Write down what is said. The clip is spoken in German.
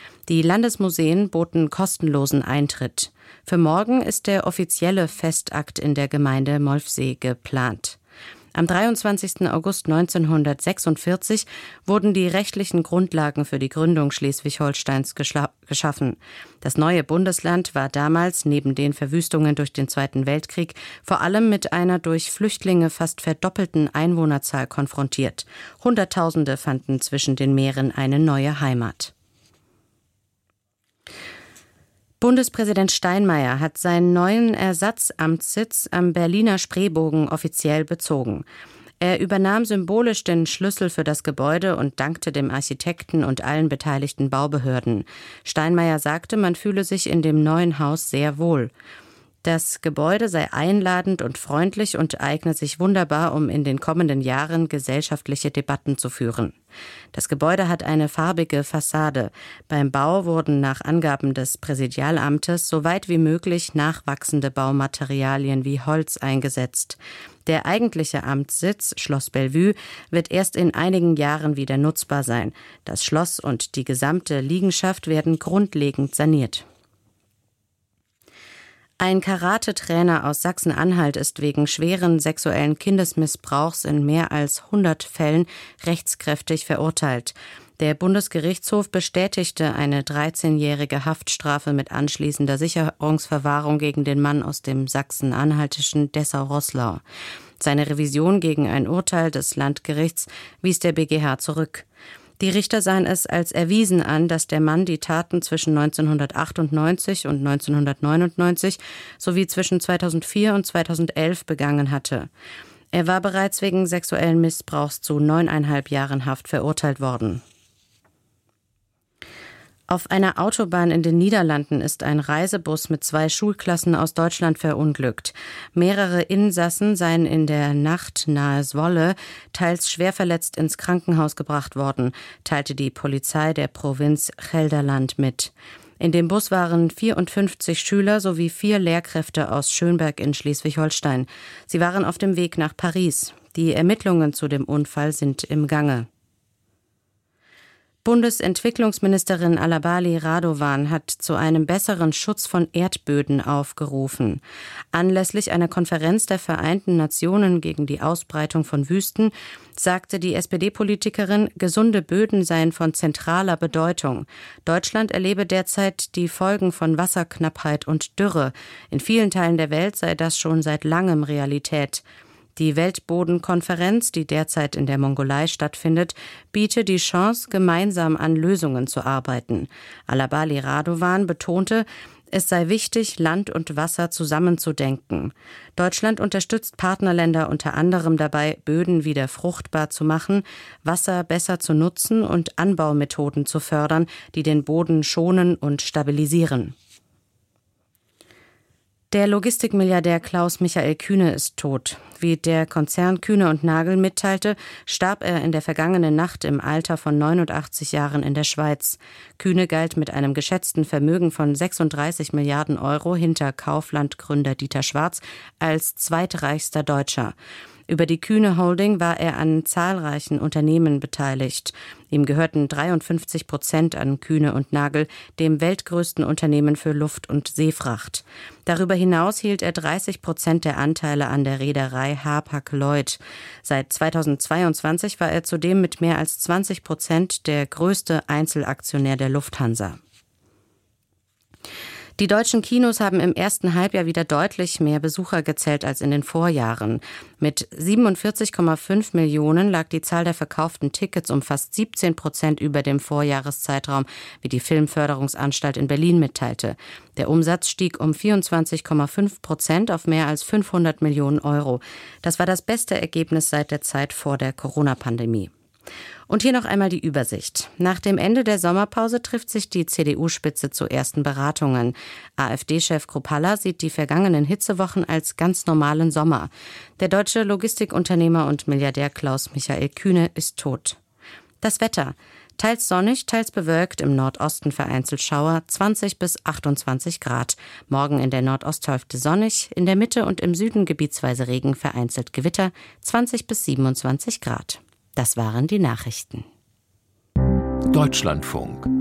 Die Landesmuseen boten kostenlosen Eintritt. Für morgen ist der offizielle Festakt in der Gemeinde Molfsee geplant. Am 23. August 1946 wurden die rechtlichen Grundlagen für die Gründung Schleswig-Holsteins geschaffen. Das neue Bundesland war damals neben den Verwüstungen durch den Zweiten Weltkrieg vor allem mit einer durch Flüchtlinge fast verdoppelten Einwohnerzahl konfrontiert. Hunderttausende fanden zwischen den Meeren eine neue Heimat. Bundespräsident Steinmeier hat seinen neuen Ersatzamtssitz am Berliner Spreebogen offiziell bezogen. Er übernahm symbolisch den Schlüssel für das Gebäude und dankte dem Architekten und allen beteiligten Baubehörden. Steinmeier sagte, man fühle sich in dem neuen Haus sehr wohl. Das Gebäude sei einladend und freundlich und eigne sich wunderbar, um in den kommenden Jahren gesellschaftliche Debatten zu führen. Das Gebäude hat eine farbige Fassade. Beim Bau wurden nach Angaben des Präsidialamtes so weit wie möglich nachwachsende Baumaterialien wie Holz eingesetzt. Der eigentliche Amtssitz, Schloss Bellevue, wird erst in einigen Jahren wieder nutzbar sein. Das Schloss und die gesamte Liegenschaft werden grundlegend saniert. Ein Karate-Trainer aus Sachsen-Anhalt ist wegen schweren sexuellen Kindesmissbrauchs in mehr als 100 Fällen rechtskräftig verurteilt. Der Bundesgerichtshof bestätigte eine 13-jährige Haftstrafe mit anschließender Sicherungsverwahrung gegen den Mann aus dem sachsen-anhaltischen Dessau-Roßlau. Seine Revision gegen ein Urteil des Landgerichts wies der BGH zurück. Die Richter sahen es als erwiesen an, dass der Mann die Taten zwischen 1998 und 1999 sowie zwischen 2004 und 2011 begangen hatte. Er war bereits wegen sexuellen Missbrauchs zu 9,5 Jahren Haft verurteilt worden. Auf einer Autobahn in den Niederlanden ist ein Reisebus mit 2 Schulklassen aus Deutschland verunglückt. Mehrere Insassen seien in der Nacht nahe Zwolle teils schwer verletzt ins Krankenhaus gebracht worden, teilte die Polizei der Provinz Gelderland mit. In dem Bus waren 54 Schüler sowie 4 Lehrkräfte aus Schönberg in Schleswig-Holstein. Sie waren auf dem Weg nach Paris. Die Ermittlungen zu dem Unfall sind im Gange. Bundesentwicklungsministerin Alabali Radovan hat zu einem besseren Schutz von Erdböden aufgerufen. Anlässlich einer Konferenz der Vereinten Nationen gegen die Ausbreitung von Wüsten sagte die SPD-Politikerin, gesunde Böden seien von zentraler Bedeutung. Deutschland erlebe derzeit die Folgen von Wasserknappheit und Dürre. In vielen Teilen der Welt sei das schon seit langem Realität. Die Weltbodenkonferenz, die derzeit in der Mongolei stattfindet, bietet die Chance, gemeinsam an Lösungen zu arbeiten. Alabali Radovan betonte, es sei wichtig, Land und Wasser zusammenzudenken. Deutschland unterstützt Partnerländer unter anderem dabei, Böden wieder fruchtbar zu machen, Wasser besser zu nutzen und Anbaumethoden zu fördern, die den Boden schonen und stabilisieren. Der Logistikmilliardär Klaus-Michael Kühne ist tot. Wie der Konzern Kühne & Nagel mitteilte, starb er in der vergangenen Nacht im Alter von 89 Jahren in der Schweiz. Kühne galt mit einem geschätzten Vermögen von 36 Milliarden Euro hinter Kaufland-Gründer Dieter Schwarz als zweitreichster Deutscher. Über die Kühne Holding war er an zahlreichen Unternehmen beteiligt. Ihm gehörten 53% an Kühne & Nagel, dem weltgrößten Unternehmen für Luft- und Seefracht. Darüber hinaus hielt er 30% der Anteile an der Reederei Hapag-Lloyd. Seit 2022 war er zudem mit mehr als 20% der größte Einzelaktionär der Lufthansa. Die deutschen Kinos haben im ersten Halbjahr wieder deutlich mehr Besucher gezählt als in den Vorjahren. Mit 47,5 Millionen lag die Zahl der verkauften Tickets um fast 17% über dem Vorjahreszeitraum, wie die Filmförderungsanstalt in Berlin mitteilte. Der Umsatz stieg um 24,5% auf mehr als 500 Millionen Euro. Das war das beste Ergebnis seit der Zeit vor der Corona-Pandemie. Und hier noch einmal die Übersicht. Nach dem Ende der Sommerpause trifft sich die CDU-Spitze zu ersten Beratungen. AfD-Chef Kruppalla sieht die vergangenen Hitzewochen als ganz normalen Sommer. Der deutsche Logistikunternehmer und Milliardär Klaus-Michael Kühne ist tot. Das Wetter. Teils sonnig, teils bewölkt, im Nordosten vereinzelt Schauer, 20 bis 28 Grad. Morgen in der Nordosthälfte sonnig, in der Mitte und im Süden gebietsweise Regen, vereinzelt Gewitter, 20 bis 27 Grad. Das waren die Nachrichten. Deutschlandfunk.